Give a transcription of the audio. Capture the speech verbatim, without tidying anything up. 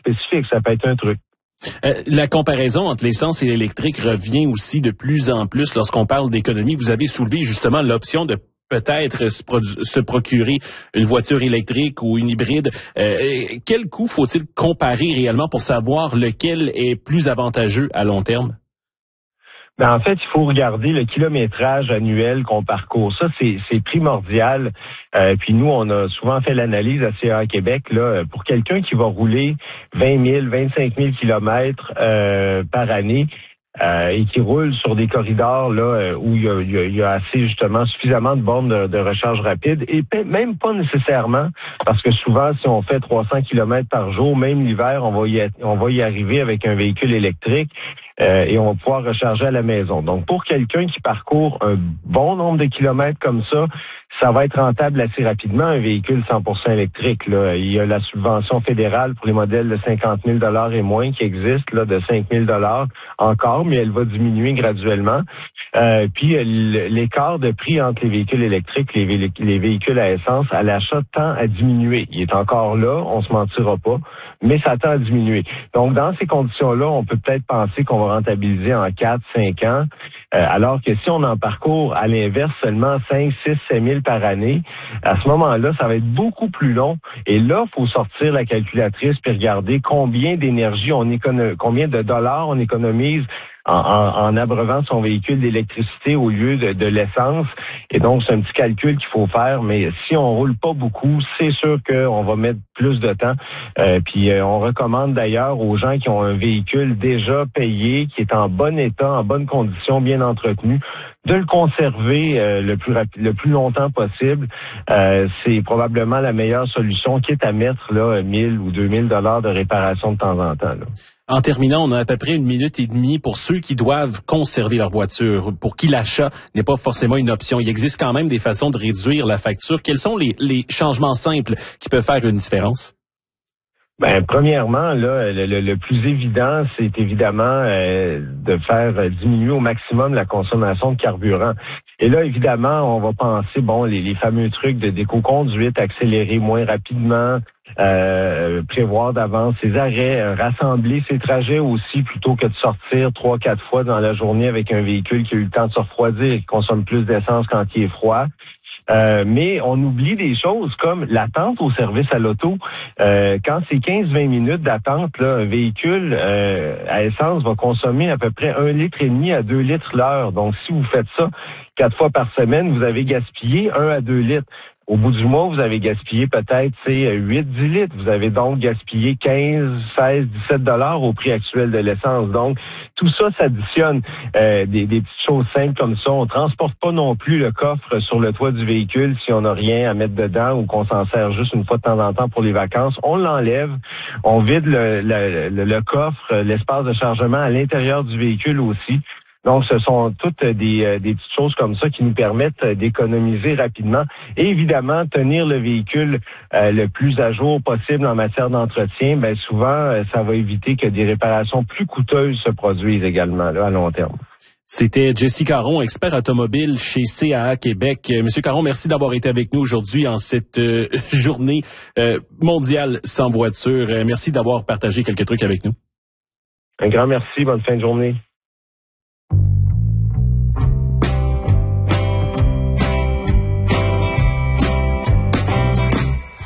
spécifique, ça peut être un truc. Euh, la comparaison entre l'essence et l'électrique revient aussi de plus en plus lorsqu'on parle d'économie. Vous avez soulevé justement l'option de peut-être se, produ- se procurer une voiture électrique ou une hybride. Euh, quel coût faut-il comparer réellement pour savoir lequel est plus avantageux à long terme? Ben, en fait, il faut regarder le kilométrage annuel qu'on parcourt. Ça, c'est, c'est primordial. Euh, puis nous, on a souvent fait l'analyse à C A A Québec. Là, pour quelqu'un qui va rouler vingt mille, vingt-cinq mille kilomètres euh, par année, Euh, et qui roule sur des corridors là où il y a, il y a, il y a assez justement suffisamment de bornes de, de recharge rapide et pe- même pas nécessairement parce que souvent si on fait trois cents kilomètres par jour, même l'hiver, on va y être, on va y arriver avec un véhicule électrique euh, et on va pouvoir recharger à la maison. Donc pour quelqu'un qui parcourt un bon nombre de kilomètres comme ça, ça va être rentable assez rapidement, un véhicule cent pour cent électrique. Là. Il y a la subvention fédérale pour les modèles de cinquante mille dollars et moins qui existe, là, de cinq mille dollars encore, mais elle va diminuer graduellement. Euh, puis l'écart de prix entre les véhicules électriques et les, les véhicules à essence à l'achat tend à diminuer. Il est encore là, on se mentira pas, mais ça tend à diminuer. Donc dans ces conditions-là, on peut peut-être penser qu'on va rentabiliser en quatre, cinq ans, euh, alors que si on en parcourt à l'inverse seulement cinq, six, sept mille par année, à ce moment-là, ça va être beaucoup plus long. Et là, il faut sortir la calculatrice puis regarder combien d'énergie on économise, combien de dollars on économise en, en, en abreuvant son véhicule d'électricité au lieu de, de l'essence. Et donc, c'est un petit calcul qu'il faut faire. Mais si on roule pas beaucoup, c'est sûr qu'on va mettre plus de temps. Euh, puis euh, on recommande d'ailleurs aux gens qui ont un véhicule déjà payé, qui est en bon état, en bonne condition, bien entretenu, de le conserver euh, le plus rapi- le plus longtemps possible. Euh, c'est probablement la meilleure solution, quitte à mettre là mille ou deux mille dollars de réparation de temps en temps. Là. En terminant, on a à peu près une minute et demie pour ceux qui doivent conserver leur voiture, pour qui l'achat n'est pas forcément une option. Il existe quand même des façons de réduire la facture. Quels sont les, les changements simples qui peuvent faire une différence? Ben, premièrement, là, le, le, le plus évident, c'est évidemment euh, de faire diminuer au maximum la consommation de carburant. Et là, évidemment, on va penser, bon, les, les fameux trucs de d'éco-conduite, accélérer moins rapidement, euh, prévoir d'avance ses arrêts, euh, rassembler ses trajets aussi, plutôt que de sortir trois, quatre fois dans la journée avec un véhicule qui a eu le temps de se refroidir et qui consomme plus d'essence quand il est froid. Euh, mais on oublie des choses comme l'attente au service à l'auto. Euh, quand c'est quinze à vingt minutes d'attente, là, un véhicule euh, à essence va consommer à peu près un litre et demi à deux litres l'heure. Donc, si vous faites ça quatre fois par semaine, vous avez gaspillé un à deux litres. Au bout du mois, vous avez gaspillé peut-être huit à dix litres. Vous avez donc gaspillé quinze, seize, dix-sept dollars au prix actuel de l'essence. Donc, tout ça s'additionne. Euh, des, des petites choses simples comme ça. On transporte pas non plus le coffre sur le toit du véhicule si on n'a rien à mettre dedans ou qu'on s'en sert juste une fois de temps en temps pour les vacances. On l'enlève, on vide le, le, le, le coffre, l'espace de chargement à l'intérieur du véhicule aussi. Donc, ce sont toutes des, des petites choses comme ça qui nous permettent d'économiser rapidement. Et évidemment, tenir le véhicule euh, le plus à jour possible en matière d'entretien, ben souvent, ça va éviter que des réparations plus coûteuses se produisent également là, à long terme. C'était Jesse Caron, expert automobile chez C A A Québec. Monsieur Caron, merci d'avoir été avec nous aujourd'hui en cette euh, journée euh, mondiale sans voiture. Euh, merci d'avoir partagé quelques trucs avec nous. Un grand merci. Bonne fin de journée.